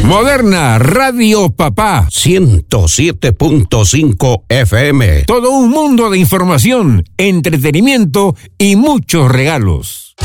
Moderna Radio Papá 107.5 FM. Todo un mundo de información, entretenimiento y muchos regalos.